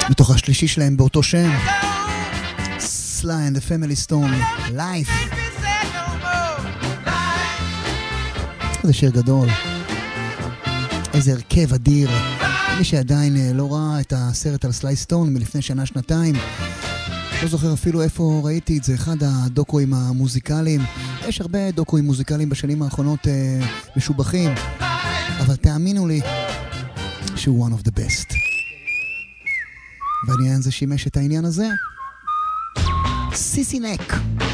מתוך השלישי שלהם באותו שם, Sly and the Family Stone, Life. זה שיר גדול, איזה הרכב אדיר. מי שעדיין לא ראה את הסרט על סליי סטון מלפני שנה-שנתיים, לא זוכר אפילו איפה ראיתי את זה, אחד הדוקואים המוזיקליים. יש הרבה דוקואים מוזיקליים בשנים האחרונות משובחים, אבל תאמינו לי שהוא one of the best. והעניין זה שימש את העניין הזה. סיסי נק.